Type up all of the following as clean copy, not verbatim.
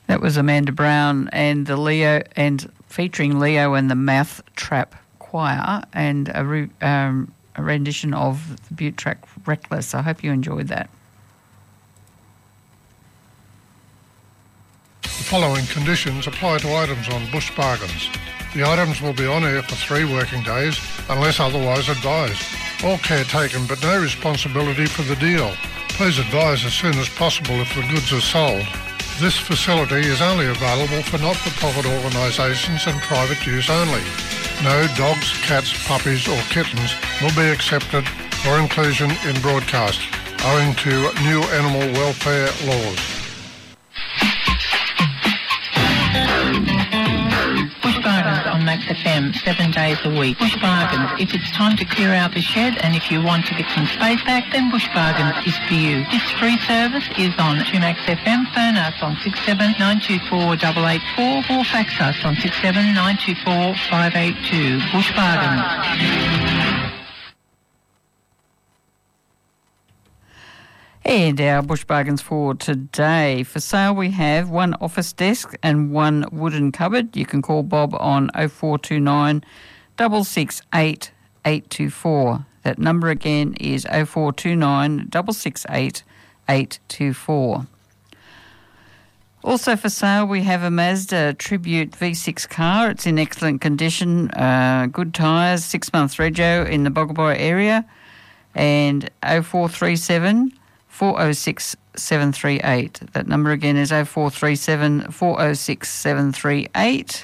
That was Amanda Brown and the Leo, and featuring Leo and the Mouth Trap Choir, and a rendition of the Butte track Reckless. I hope you enjoyed that. The following conditions apply to items on Bush Bargains. The items will be on air for 3 working days unless otherwise advised. All care taken but no responsibility for the deal. Please advise as soon as possible if the goods are sold. This facility is only available for not-for-profit organisations and private use only. No dogs, cats, puppies or kittens will be accepted for inclusion in broadcast, owing to new animal welfare laws. Bush Bargains on Max FM, 7 days a week. Bush Bargains, if it's time to clear out the shed and if you want to get some space back, then Bush Bargains is for you. This free service is on Max FM. Phone us on 67 924 884 or fax us on 67 924 582. Bush Bargains. And our Bush Bargains for today. For sale we have 1 office desk and 1 wooden cupboard. You can call Bob on 0429 668 824. That number again is 0429 668 824. Also for sale we have a Mazda Tribute V6 car. It's in excellent condition, good tyres, 6 months rego in the Bogabora area, and 0437 406 738. That number again is 0437 406 738.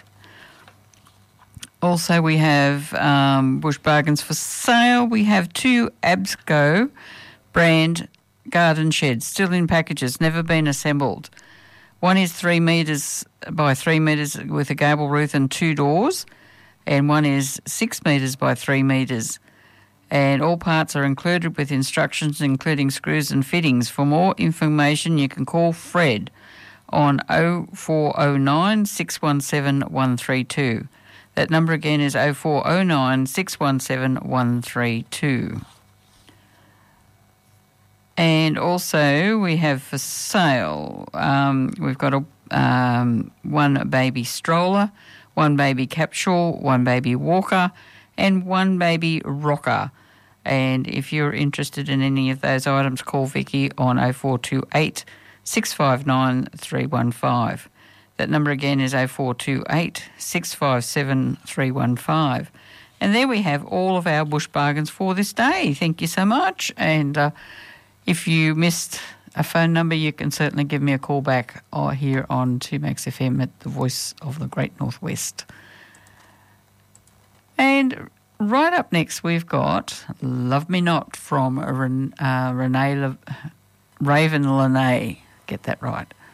Also we have Bush Bargains for sale. We have 2 Absco brand garden sheds, still in packages, never been assembled. One is 3 metres by 3 metres with a gable roof and 2 doors, and one is 6 metres by 3 metres. And all parts are included with instructions including screws and fittings. For more information, you can call Fred on 0409 617 132. That number again is 0409 617 132. And also we have for sale, we've got a 1 baby stroller, 1 baby capsule, 1 baby walker, and 1 baby rocker. And if you're interested in any of those items, call Vicky on 0428 659 315. That number again is 0428 657 315. And there we have all of our Bush Bargains for this day. Thank you so much. And if you missed a phone number, you can certainly give me a call back here on 2Max FM at the Voice of the Great Northwest. And right up next, we've got Love Me Not from Raven Lene. Get that right.